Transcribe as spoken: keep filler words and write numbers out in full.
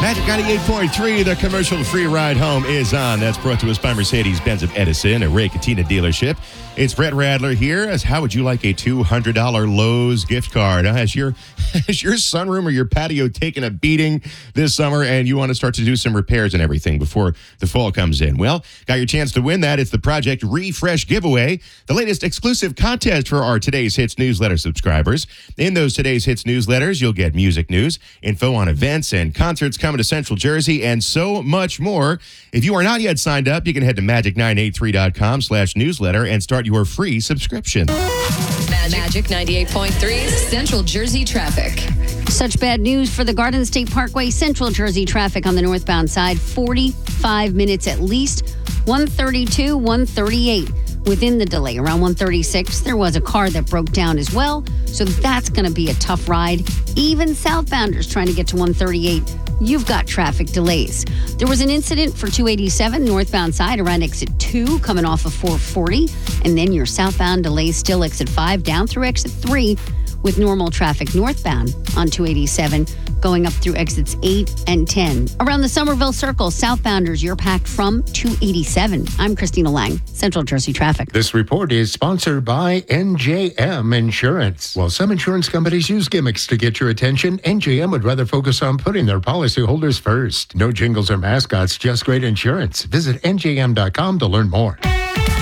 Magic ninety-eight point three, the commercial-free ride home is on. That's brought to us by Mercedes-Benz of Edison, a Ray Catena dealership. It's Brett Radler here. As how would you like a two hundred dollars Lowe's gift card? Uh, Has your, has your sunroom or your patio taken a beating this summer and you want to start to do some repairs and everything before the fall comes in? Well, got your chance to win that. It's the Project Refresh Giveaway, the latest exclusive contest for our Today's Hits newsletter subscribers. In those Today's Hits newsletters, you'll get music news, info on events and concerts coming to Central Jersey, and so much more. If you are not yet signed up, you can head to magic nine eight three dot com slash newsletter and start your free subscription. Magic ninety-eight point three, Central Jersey traffic. Such bad news for the Garden State Parkway, Central Jersey traffic on the northbound side. forty-five minutes at least. one thirty-two, one thirty-eight. Within the delay, around one thirty-six, there was a car that broke down as well. So that's going to be a tough ride. Even southbounders trying to get to one thirty-eight, you've got traffic delays. There was an incident for two eighty-seven northbound side around exit two coming off of four forty. And then your southbound delays still exit five down through exit three with normal traffic northbound on two eighty-seven going up through exits eight and ten. Around the Somerville Circle, southbounders, you're packed from two eighty-seven. I'm Christina Lang, Central Jersey Traffic. This report is sponsored by N J M Insurance. While some insurance companies use gimmicks to get your attention, N J M would rather focus on putting their policyholders first. No jingles or mascots, just great insurance. Visit N J M dot com to learn more.